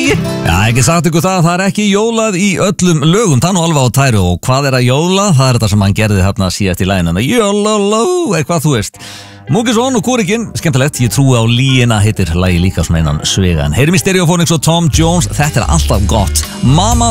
Já, ekki sagt ykkur það er ekki jólað í öllum lögum, það nú alveg á tæru. Og hvað er að jóla? Það er þetta sem hann gerði hérna síðast í laginu. Jólóló, eitthvað þú veist. Múkisson og Kúrikinn, skemmtilegt, ég trúi á líina, heitir lagi líka svona innan svega. En heyrim í Stereophonics og Tom Jones, þetta er alltaf gott. Mama